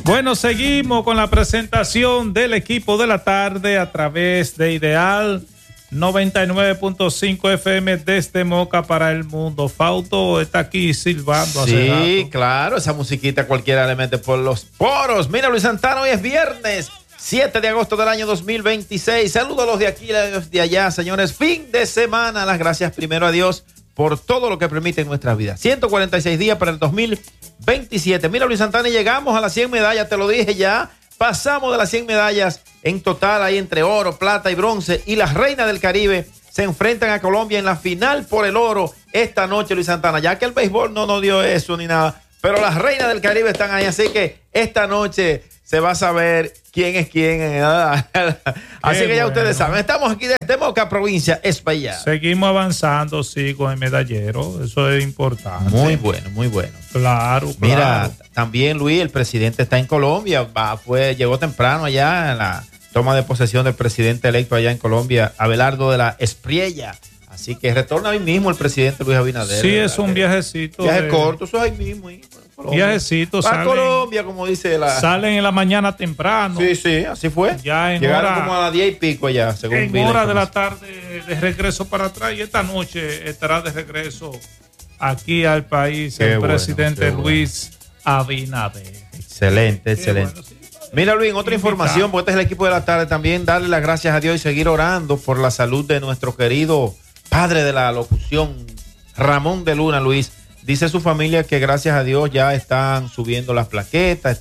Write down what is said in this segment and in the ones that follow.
Bueno, seguimos con la presentación del equipo de la tarde a través de Ideal 99.5 FM desde Moca para el mundo. Fausto está aquí silbando. Sí, claro, esa musiquita cualquiera le mete por los poros. Mira, Luis Santana, hoy es viernes 7 de agosto del año 2026. Saludos a los de aquí y a los de allá, señores. Fin de semana. Las gracias primero a Dios por todo lo que permite en nuestras vidas. 146 días para el 2027. Mira, Luis Santana, y llegamos a las 100 medallas, te lo dije ya. Pasamos de las 100 medallas en total, ahí entre oro, plata y bronce. Y las reinas del Caribe se enfrentan a Colombia en la final por el oro esta noche, Luis Santana. Ya que el béisbol no nos dio eso ni nada, pero las reinas del Caribe están ahí. Así que esta noche se va a saber quién es quién. Así que ya ustedes saben. Estamos aquí desde Moca, provincia Espaillat. Seguimos avanzando, sí, con el medallero. Eso es importante. Muy bueno, muy bueno. Claro, Mira, también, Luis, el presidente está en Colombia. Llegó temprano allá en la toma de posesión del presidente electo allá en Colombia, Abelardo de la Espriella. Así que retorna hoy mismo el presidente Luis Abinader. Sí, es un viajecito. Viaje corto, eso es ahí mismo. Viajecitos. A Colombia, como dice la... Salen en la mañana temprano. Sí, sí, así fue. Ya en llegaron hora, como a las 10 y pico allá, según en hora de la tarde de regreso para atrás. Y esta noche estará de regreso aquí al país el presidente Luis Abinader. Excelente, excelente. Bueno, sí. Mira, Luis, en otra información, porque este es el equipo de la tarde, también darle las gracias a Dios y seguir orando por la salud de nuestro querido padre de la locución, Ramón de Luna, Luis. Dice su familia que gracias a Dios ya están subiendo las plaquetas,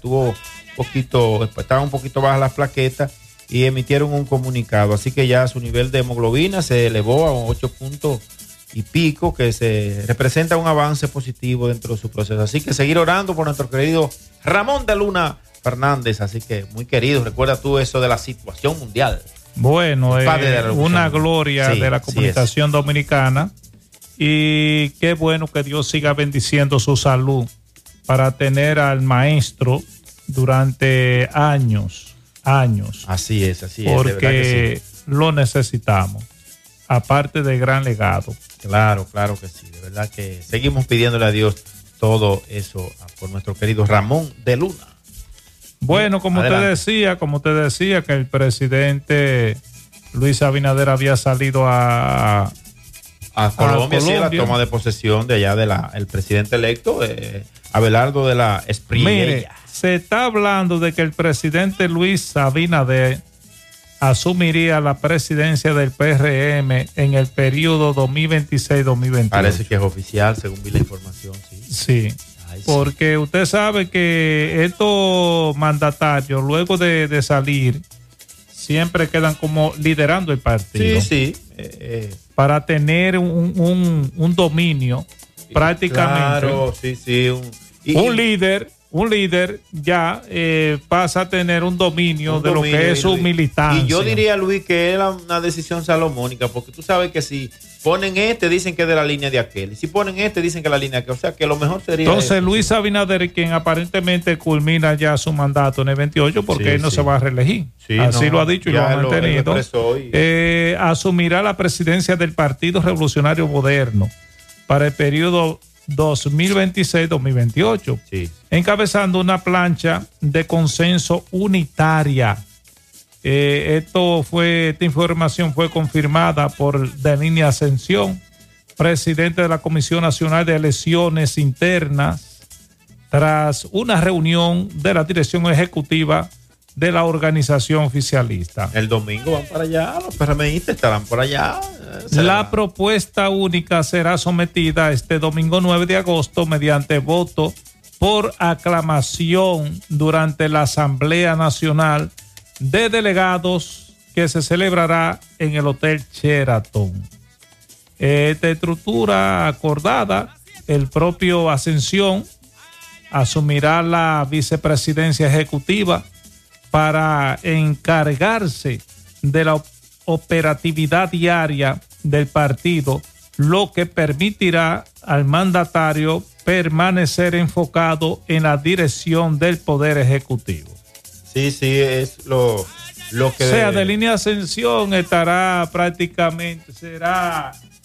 estaban un poquito bajas las plaquetas y emitieron un comunicado. Así que ya su nivel de hemoglobina se elevó a 8 puntos y pico, que se representa un avance positivo dentro de su proceso. Así que seguir orando por nuestro querido Ramón de Luna Fernández. Así que muy querido, recuerda tú eso de la situación mundial. Bueno, una gloria de la comunicación dominicana. Y qué bueno que Dios siga bendiciendo su salud para tener al maestro durante años. Así es. Porque lo necesitamos, aparte del gran legado. Claro que sí. De verdad que seguimos pidiéndole a Dios todo eso por nuestro querido Ramón de Luna. Bueno, como te decía, que el presidente Luis Abinader había salido a Colombia, sí, la toma de posesión de allá el presidente electo, Abelardo de la Espriella. Mire, se está hablando de que el presidente Luis Abinader asumiría la presidencia del PRM en el periodo 2026-2028. Parece que es oficial, según vi la información, sí. Porque usted sabe que estos mandatarios, luego de salir, siempre quedan como liderando el partido. Sí. Para tener un dominio prácticamente. Claro, sí. Un líder ya pasa a tener un dominio de lo que es su militancia. Y yo diría, Luis, que era una decisión salomónica, porque tú sabes que si ponen dicen que es de la línea de aquel. Y si ponen dicen que es la línea de aquel. O sea, que lo mejor sería... Entonces, Luis Abinader, quien aparentemente culmina ya su mandato en el 28, porque él no se va a reelegir. Sí, así lo ha dicho y lo ha mantenido. Asumirá la presidencia del Partido Revolucionario Moderno para el periodo 2026-2028, encabezando una plancha de consenso unitaria. Esta información fue confirmada por Denis Ascensión, presidente de la Comisión Nacional de Elecciones Internas, tras una reunión de la dirección ejecutiva de la organización oficialista. El domingo van para allá, los PRMistas estarán por allá. La propuesta única será sometida este domingo 9 de agosto mediante voto por aclamación durante la Asamblea Nacional de Delegados que se celebrará en el Hotel Sheraton. Esta estructura acordada, el propio Ascensión asumirá la vicepresidencia ejecutiva para encargarse de la operatividad diaria del partido, lo que permitirá al mandatario permanecer enfocado en la dirección del Poder Ejecutivo. Sí, es lo que... O sea, de línea de Ascensión estará prácticamente, será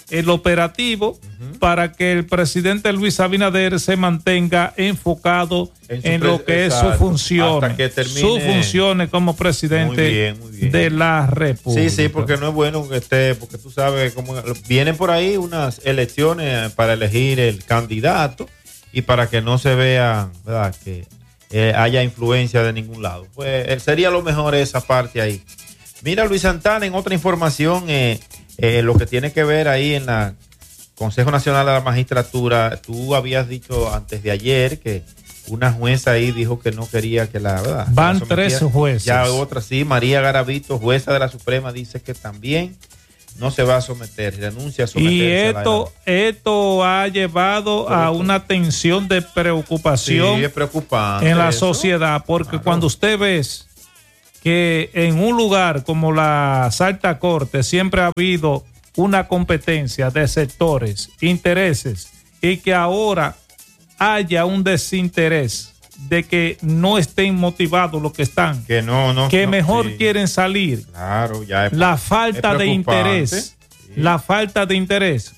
el operativo para que el presidente Luis Abinader se mantenga enfocado en lo que es sus funciones, sus funciones como presidente muy bien. De la República. Sí, porque no es bueno que esté, porque tú sabes cómo vienen por ahí unas elecciones para elegir el candidato y para que no se vea, ¿verdad?, que haya influencia de ningún lado. Pues sería lo mejor esa parte ahí. Mira, Luis Santana, en otra información, lo que tiene que ver ahí en la Consejo Nacional de la Magistratura, tú habías dicho antes de ayer que una jueza ahí dijo que no quería que la verdad. Van 3 jueces. Ya otra sí, María Garavito, jueza de la Suprema, dice que también no se va a someter, renuncia a someterse. Y esto ha llevado a una tensión de preocupación, sí, es preocupante en la sociedad, porque cuando usted ve que en un lugar como la Alta Corte siempre ha habido una competencia de sectores, intereses, y que ahora haya un desinterés de que no estén motivados los que están, que mejor sí quieren salir. Claro, ya la falta de interés, sí. La falta de interés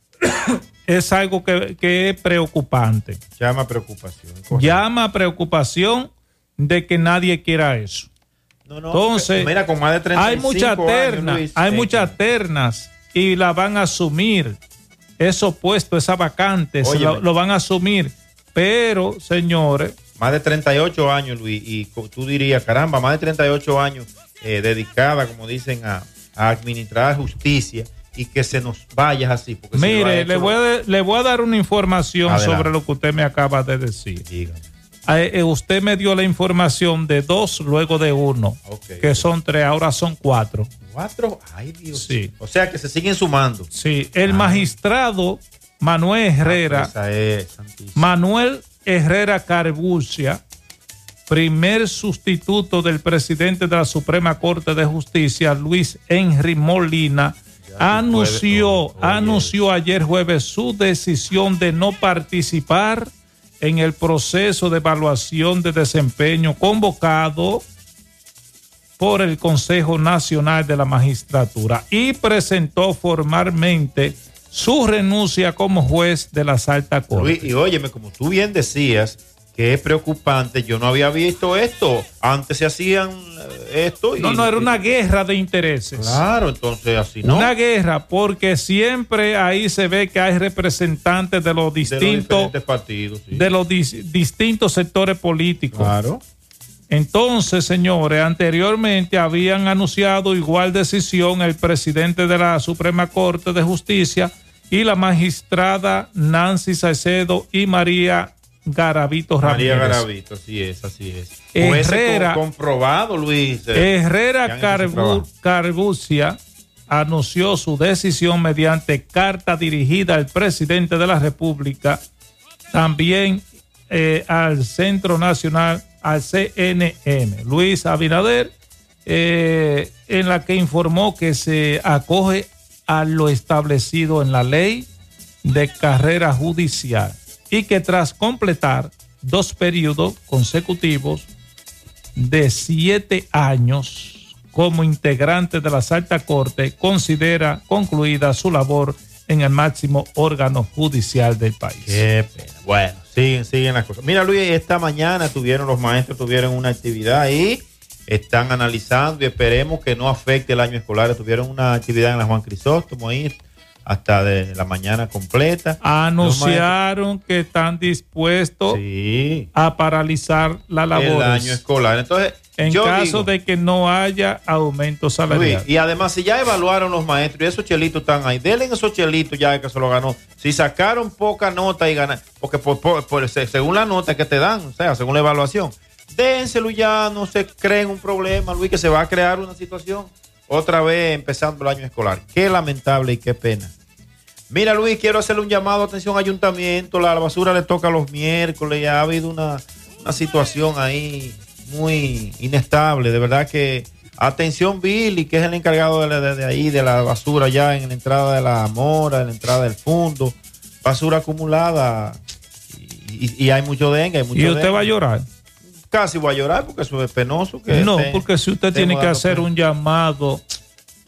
es algo que es preocupante. Llama preocupación. Llama preocupación de que nadie quiera eso. Entonces, mira, con más de 35 hay muchas ternas, Luis, hay muchas ternas y la van a asumir. Esos puestos, esas vacantes, lo van a asumir. Pero, señores, más de 38 años, Luis, y tú dirías, caramba, más de 38 años dedicada, como dicen, a administrar justicia y que se nos vaya así. Porque mire, le voy a dar una información sobre lo que usted me acaba de decir. Dígame. Usted me dio la información de 2 luego de 1, que son 3, ahora son 4. ¿4? Ay, Dios. Sí. O sea que se siguen sumando. Sí, el magistrado Manuel Herrera, Manuel Herrera Carbucia, primer sustituto del presidente de la Suprema Corte de Justicia, Luis Henry Molina, anunció ayer jueves su decisión de no participar en el proceso de evaluación de desempeño convocado por el Consejo Nacional de la Magistratura y presentó formalmente su renuncia como juez de la Alta Corte. Luis, y óyeme, como tú bien decías, que es preocupante, yo no había visto esto, antes se hacían esto. No, era una guerra de intereses. Claro, entonces así no. Una guerra, porque siempre ahí se ve que hay representantes de los distintos partidos, sí, de los distintos sectores políticos. Claro. Entonces, señores, anteriormente habían anunciado igual decisión el presidente de la Suprema Corte de Justicia y la magistrada Nancy Salcedo y María Garavito Ramírez. María Garavito, así es. Herrera, comprobado, Luis. Herrera Carbucia anunció su decisión mediante carta dirigida al presidente de la República, también al Centro Nacional, al CNM, Luis Abinader, en la que informó que se acoge a lo establecido en la ley de carrera judicial y que tras completar 2 periodos consecutivos de 7 años como integrante de la Alta Corte, considera concluida su labor en el máximo órgano judicial del país. Qué pena. Bueno, siguen las cosas. Mira, Luis, esta mañana los maestros tuvieron una actividad ahí, están analizando y esperemos que no afecte el año escolar. Tuvieron una actividad en la Juan Crisóstomo ahí, hasta de la mañana completa. Anunciaron que están dispuestos a paralizar la labor el año escolar. Entonces, en caso de que no haya aumento salarial. Y además, si ya evaluaron los maestros y esos chelitos están ahí, denle esos chelitos ya que se lo ganó. Si sacaron poca nota y ganan, porque según la nota que te dan, o sea, según la evaluación, dénselo ya, no se creen un problema, Luis, que se va a crear una situación. Otra vez empezando el año escolar. Qué lamentable y qué pena. Mira, Luis, quiero hacerle un llamado, atención, ayuntamiento. La basura le toca los miércoles. Ya ha habido una situación ahí muy inestable. De verdad que, atención, Billy, que es el encargado de ahí, de la basura, ya en la entrada de la Mora, en la entrada del Fundo. Basura acumulada. Y hay mucho dengue. ¿Y usted va a llorar? Casi voy a llorar porque eso es penoso. Porque si usted tiene que hacer un llamado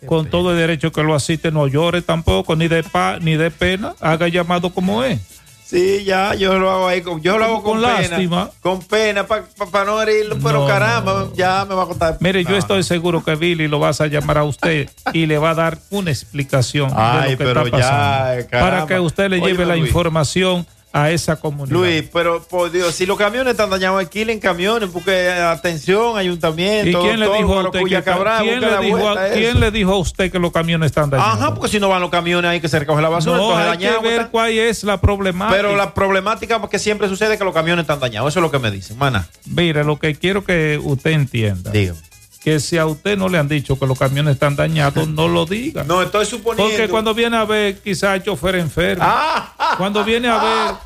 con todo el derecho que lo asiste, no llore tampoco, ni de pena, haga llamado como es. Sí, ya, yo lo hago ahí, yo lo hago con pena, lástima. Con pena, para no herirlo, pero caramba, ya me va a contar. Mire, yo estoy seguro que Billy lo vas a llamar a usted y le va a dar una explicación de lo que está pasando. Para que usted le lleve la información a esa comunidad. Luis, pero por Dios, si los camiones están dañados, alquilen camiones, porque atención, ayuntamiento. ¿Y quién le dijo a usted ¿quién le dijo a usted que los camiones están dañados? Ajá, porque si no van los camiones ahí que se recoge la basura, no, hay que ver cuál es la problemática. Pero la problemática que siempre sucede es que los camiones están dañados. Eso es lo que me dicen, mana. Mire, lo que quiero que usted entienda. Dígame. Que si a usted no le han dicho que los camiones están dañados, no lo diga. No, estoy suponiendo. Porque cuando viene a ver, quizás el chofer enfermo. Cuando viene a ver.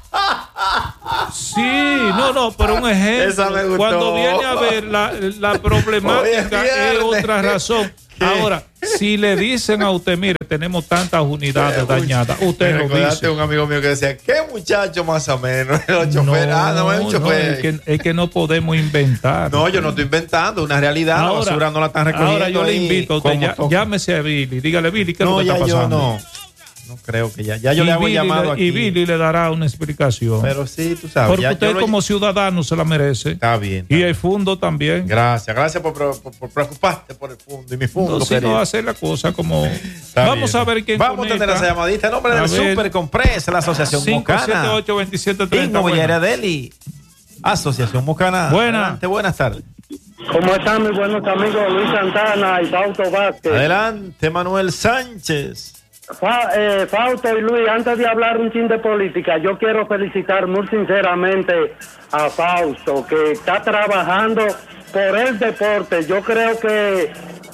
Sí, no, pero un ejemplo. Esa me gustó. Cuando viene a ver la problemática es otra razón. ¿Qué? Ahora, si le dicen a usted, mire, tenemos tantas unidades dañadas, usted lo dice. Un amigo mío que decía, ¿qué muchacho más o menos? Los choferes, no es un chofer. Es que no podemos inventar. No, yo no estoy inventando, una realidad. Ahora, la basura no la están recogiendo. Ahora yo le invito a usted, llámese a Billy, dígale, Billy, ¿qué es lo que está pasando? No creo que ya yo le hago llamado aquí. Y Billy le dará una explicación. Pero sí, tú sabes. Porque usted como ciudadano se la merece. Está bien. Y el fondo también. Gracias por preocuparte por el fondo y mi fondo. No, si no hacer la cosa como... Vamos a ver quién Vamos a tener esa llamadita. En nombre del Super Comprés, la Asociación Mocana. 578-2730. Inmobiliaria Deli. Asociación Mocana. Buenas tardes. ¿Cómo están mis buenos amigos Luis Santana y Fausto Vázquez? Adelante, Manuel Sánchez. Fausto y Luis, antes de hablar un chin de política, yo quiero felicitar muy sinceramente a Fausto, que está trabajando por el deporte. Yo creo que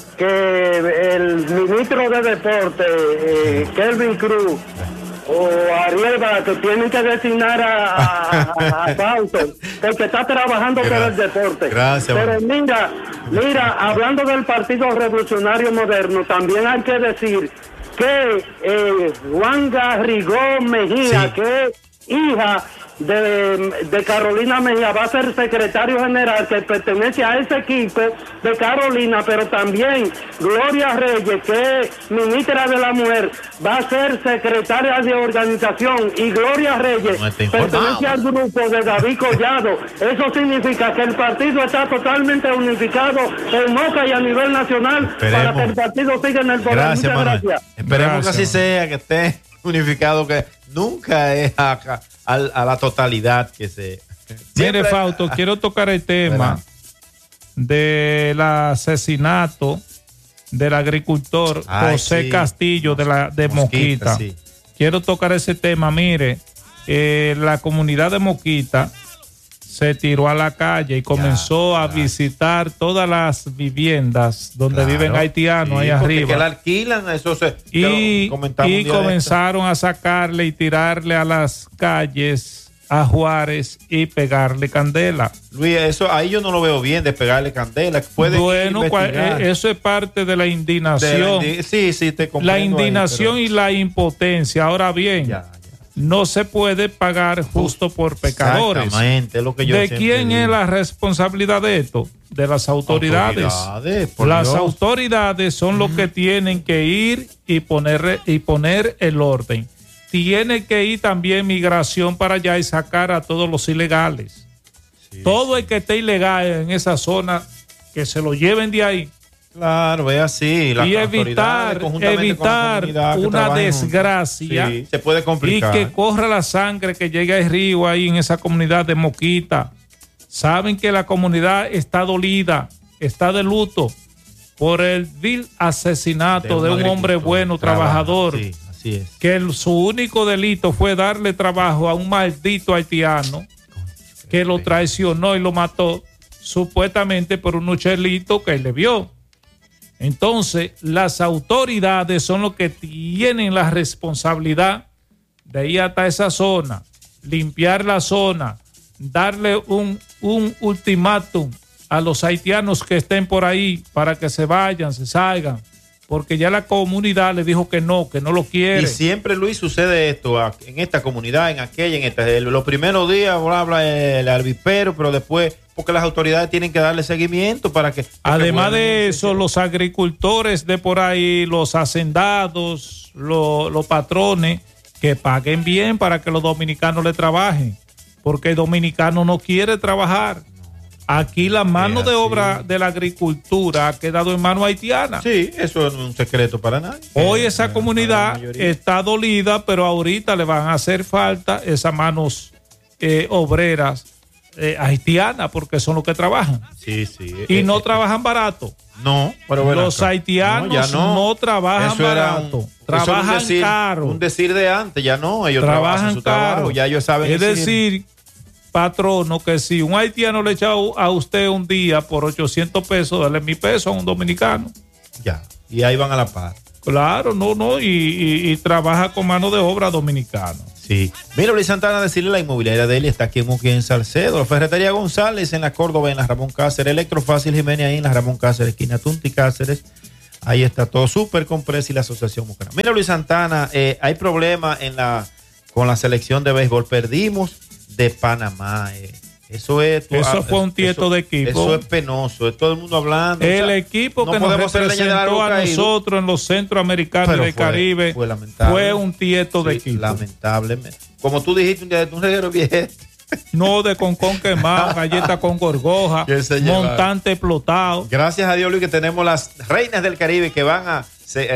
el ministro de Deporte, Kelvin Cruz, o Ariel Vázquez, tienen que designar a Fausto, porque está trabajando por el deporte. Gracias. Pero mira, hablando del Partido Revolucionario Moderno, también hay que decir que Juan Garrigó Mejía, que es hija de Carolina Mejía, va a ser secretario general, que pertenece a ese equipo de Carolina, pero también Gloria Reyes, que es ministra de la Mujer, va a ser secretaria de organización, y Gloria Reyes pertenece al grupo de David Collado. Eso significa que el partido está totalmente unificado en Moca y a nivel nacional. Esperemos. Para que el partido siga en el poder. Gracias, Muchas gracias. Esperemos que así sea, que esté unificado, que nunca es a la totalidad que se... Mire, Fausto, quiero tocar el tema del asesinato del agricultor José Castillo de Moquita. Sí. Quiero tocar ese tema. Mire, la comunidad de Moquita se tiró a la calle y comenzó a visitar todas las viviendas donde viven haitianos ahí arriba. Que la alquilan, eso y comenzaron a sacarle y tirarle a las calles a Juárez y pegarle candela. Luis, eso ahí yo no lo veo bien, de pegarle candela. Bueno, eso es parte de la indignación. Sí, te comprendo. La indignación y la impotencia. Ahora bien, no se puede pagar justo por pecadores. Exactamente, lo que yo ¿De quién es la responsabilidad de esto? De las autoridades. Las autoridades son los que tienen que ir y poner el orden. Tiene que ir también migración para allá y sacar a todos los ilegales. Todo el que esté ilegal en esa zona, que se lo lleven de ahí. Claro, es así. Y evitar una desgracia. Sí, se puede complicar. Y que corra la sangre que llegue al río ahí en esa comunidad de Moquita. Saben que la comunidad está dolida, está de luto por el vil asesinato de un hombre bueno, trabajador. Sí, así es. Que su único delito fue darle trabajo a un maldito haitiano que lo traicionó y lo mató, supuestamente por un chelito que él le vio. Entonces, las autoridades son los que tienen la responsabilidad de ir hasta esa zona, limpiar la zona, darle un ultimátum a los haitianos que estén por ahí para que se vayan, se salgan, porque ya la comunidad le dijo que no lo quiere. Y siempre, Luis, sucede esto en esta comunidad, en aquella, en esta. Los primeros días habla el avispero, pero después porque las autoridades tienen que darle seguimiento para que... Además de eso, los agricultores de por ahí, los hacendados, los patrones, que paguen bien para que los dominicanos le trabajen, porque el dominicano no quiere trabajar. Aquí la mano de obra de la agricultura ha quedado en mano haitiana. Sí, eso no es un secreto para nadie. Hoy esa comunidad está dolida, pero ahorita le van a hacer falta esas manos obreras haitianas, porque son los que trabajan. Sí, sí. Y no trabajan barato. No, pero bueno, los haitianos no trabajan barato. Trabajan caro. Un decir de antes, ya no. Ellos trabajan su trabajo, ya ellos saben. Es decir, patrono, que si un haitiano le echa a usted un día por 800 pesos, dale 1,000 pesos a un dominicano. Ya, y ahí van a la par. Claro, y trabaja con mano de obra dominicana. Sí. Mira, Luis Santana, decirle la inmobiliaria de él está aquí en Salcedo. La Ferretería González en la Córdoba, en la Ramón Cáceres. Electrofácil Jiménez ahí en la Ramón Cáceres, esquina Tunti Cáceres. Ahí está todo. Super Compress y la Asociación Bucaram. Mira, Luis Santana, hay problemas con la selección de béisbol. Perdimos de Panamá. Eso fue un tieto de equipo. Eso es penoso. Es todo el mundo hablando. El equipo que nos representó a nosotros en los centroamericanos y del Caribe fue un tieto de equipo. Lamentablemente. Como tú dijiste un día de un reguero viejo. No, de concón quemado, galleta con gorgoja, montante explotado. Gracias a Dios, Luis, que tenemos las reinas del Caribe que van a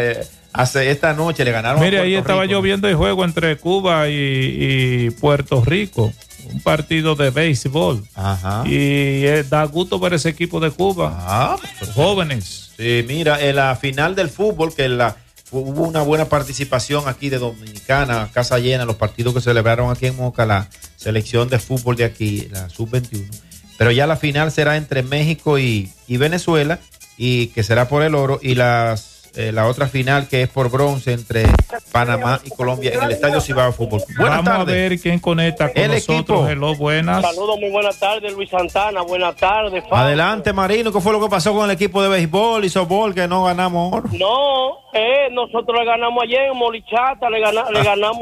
hace esta noche le ganaron. Mire, ahí estaba yo viendo el juego entre Cuba y Puerto Rico. Un partido de béisbol. Ajá. Y da gusto ver ese equipo de Cuba. Jóvenes. Sí, mira, en la final del fútbol, que hubo una buena participación aquí de Dominicana, casa llena, los partidos que celebraron aquí en Moca, la selección de fútbol de aquí, la sub-21. Pero ya la final será entre México y Venezuela, y que será por el oro, y la otra final que es por bronce entre Panamá y Colombia en el Estadio Cibao Fútbol. Buenas tardes. A ver quién conecta con nosotros. Hello, buenas. Saludos, muy buenas tardes, Luis Santana. Buenas tardes, Fabio. Adelante, Marino. ¿Qué fue lo que pasó con el equipo de béisbol y softball que no ganamos oro? No, nosotros le ganamos ayer en Molichata, le ganamos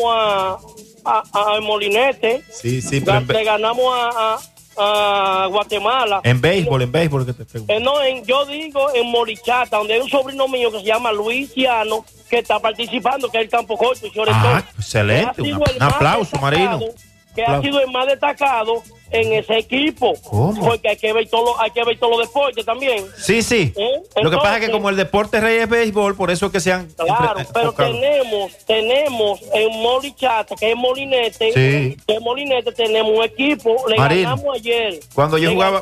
a Molinete. Sí, le ganamos a Guatemala. En béisbol que te pregunto. Yo digo en Molichata, donde hay un sobrino mío que se llama Luisiano, que está participando, que es el campo corto y sobre todo. Excelente, un aplauso, Marino. Que ha sido el más destacado en ese equipo. ¿Cómo? Porque hay que ver todos los deportes también. Sí. Lo que pasa es que como el deporte rey es béisbol, por eso es que se han... Claro, pero tenemos en Molichata, que es Molinete, tenemos un equipo. Le ganamos ayer. Cuando yo jugaba,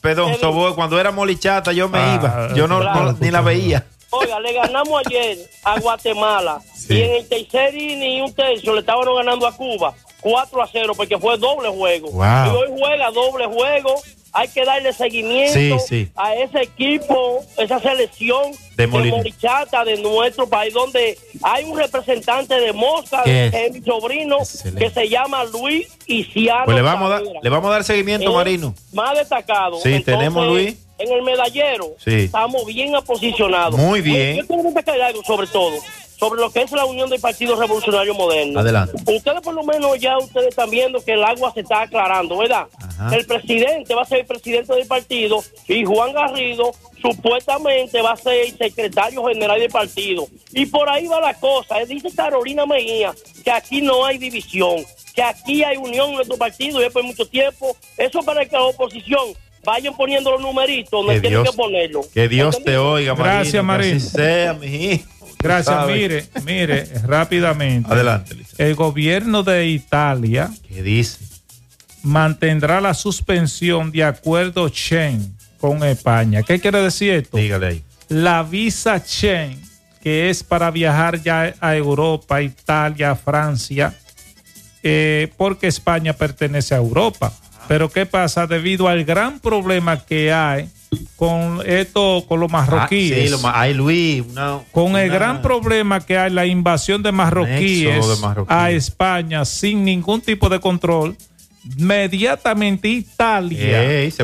cuando era Molichata yo me iba. Yo ni la veía. Oiga, le ganamos ayer a Guatemala. Y en el tercer inning y un tercio le estaban ganando a Cuba 4-0 porque fue doble juego. Wow. Y hoy juega doble juego. Hay que darle seguimiento a ese equipo, esa selección de Molichata de nuestro país, donde hay un representante de Mosca, que es mi sobrino, que se llama Luis Isiano. Pues le vamos a dar seguimiento, Marino. Más destacado. Sí, entonces, tenemos Luis. En el medallero estamos bien aposicionados. Muy bien. Yo tengo que destacar algo sobre lo que es la unión del Partido Revolucionario Moderno. Adelante. Ustedes por lo menos ustedes están viendo que el agua se está aclarando, ¿verdad? Ajá. El presidente va a ser el presidente del partido y Juan Garrido supuestamente va a ser el secretario general del partido. Y por ahí va la cosa. Dice Carolina Mejía que aquí no hay división, que aquí hay unión en nuestro partido y después de mucho tiempo. Eso para que la oposición vayan poniendo los numeritos donde tienen que ponerlo. Que Dios te oiga, Marino. Gracias, Marino. Que así sea, mi hijo. Gracias, mire, rápidamente. Adelante, Lisa. El gobierno de Italia, ¿qué dice? Mantendrá la suspensión de acuerdo Schengen con España. ¿Qué quiere decir esto? Dígale ahí. La visa Schengen, que es para viajar ya a Europa, Italia, Francia, porque España pertenece a Europa. Pero ¿qué pasa? Debido al gran problema que hay con los marroquíes. Luis. El gran problema que hay, la invasión de marroquíes a España sin ningún tipo de control, inmediatamente Italia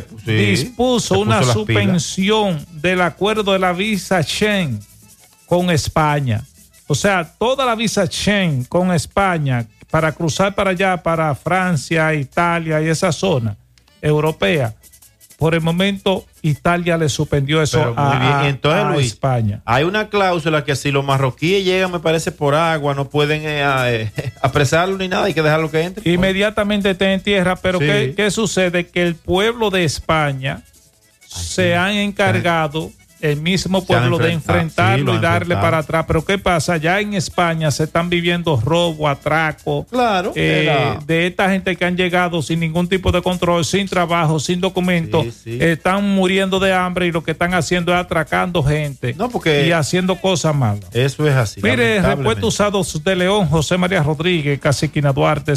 dispuso una suspensión del acuerdo de la visa Schengen con España. O sea, toda la visa Schengen con España para cruzar para allá, para Francia, Italia y esa zona europea, por el momento Italia le suspendió eso Entonces, a Luis, España. Hay una cláusula que si los marroquíes llegan, me parece, por agua, no pueden apresarlo ni nada, hay que dejarlo que entre. Inmediatamente está en tierra, pero Sí. ¿qué sucede? Que el pueblo de España se han encargado, el mismo pueblo, de enfrentarlo sí, y darle enfrentado para atrás. Pero ¿qué pasa? Ya en España se están viviendo robo, atraco, Claro, de esta gente que han llegado sin ningún tipo de control, sin trabajo, sin documentos, están muriendo de hambre y lo que están haciendo es atracando gente y haciendo cosas malas. Eso es así. Mire, repuestos usados de León, José María Rodríguez, Caciquina Duarte,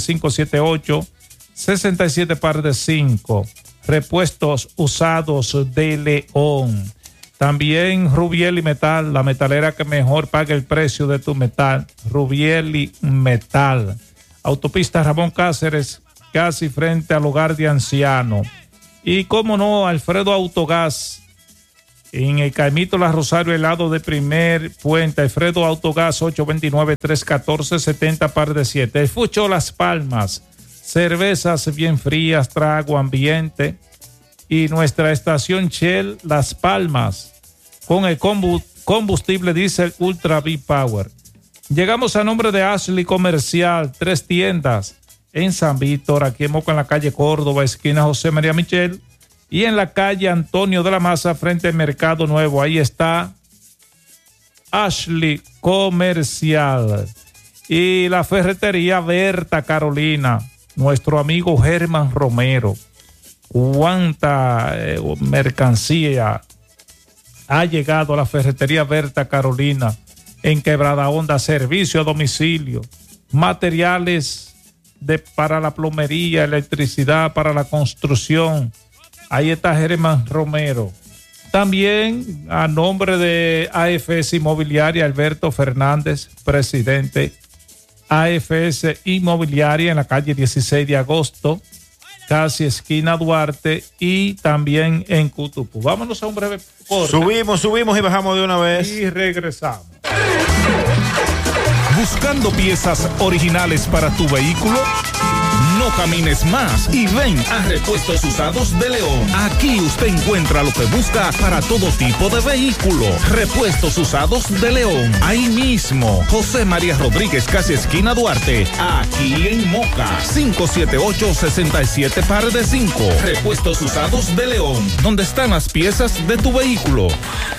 578-67 par de 5. Repuestos usados de León. También Rubieli Metal, la metalera que mejor paga el precio de tu metal. Rubieli Metal. Autopista Ramón Cáceres, casi frente al hogar de ancianos. Y cómo no, Alfredo Autogás, en el Caimito La Rosario, el lado de Primer Puente. Alfredo Autogás, 829-314-70 par de 7. El Fucho Las Palmas, cervezas bien frías, trago, ambiente. Y nuestra estación Shell Las Palmas con el combustible diésel Ultra V-Power. Llegamos a nombre de Ashley Comercial, 3 tiendas en San Víctor, aquí en Moca, en la calle Córdoba, esquina José María Michel, y en la calle Antonio de la Maza, frente al Mercado Nuevo. Ahí está Ashley Comercial. Y la ferretería Berta Carolina, nuestro amigo Germán Romero. Cuánta mercancía ha llegado a la ferretería Berta Carolina en Quebrada Honda, servicio a domicilio, materiales para la plomería, electricidad, para la construcción. Ahí está Germán Romero. También a nombre de AFS Inmobiliaria, Alberto Fernández, presidente. AFS Inmobiliaria en la calle 16 de agosto, casi esquina Duarte, y también en Cutupú. Vámonos a un breve corte. Subimos y bajamos de una vez. Y regresamos. ¿Buscando piezas originales para tu vehículo? No camines más y ven a Repuestos Usados de León. Aquí usted encuentra lo que busca para todo tipo de vehículo. Repuestos Usados de León. Ahí mismo, José María Rodríguez, casi esquina Duarte. Aquí en Moca, 578-67 par de 5. Repuestos Usados de León, donde están las piezas de tu vehículo.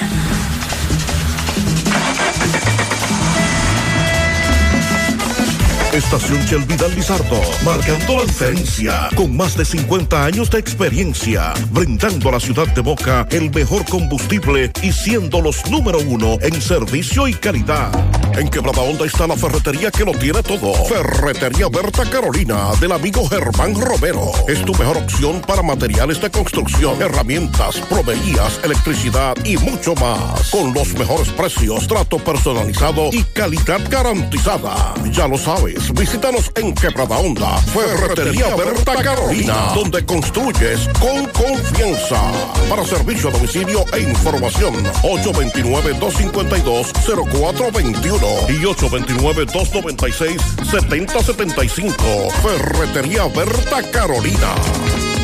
Estación Shell Vidal Lizardo, marcando la diferencia, con más de 50 años de experiencia, brindando a la ciudad de Moca el mejor combustible y siendo los número 1 en servicio y calidad. En Quebrada Honda está la ferretería que lo tiene todo. Ferretería Berta Carolina, del amigo Germán Romero. Es tu mejor opción para materiales de construcción, herramientas, plomerías, electricidad y mucho más. Con los mejores precios, trato personalizado y calidad garantizada. Ya lo sabes, visítanos en Quebrada Honda. Ferretería Berta Carolina, donde construyes con confianza. Para servicio a domicilio e información, 829-252-0421 y 829-296-7075. Ferretería Berta Carolina.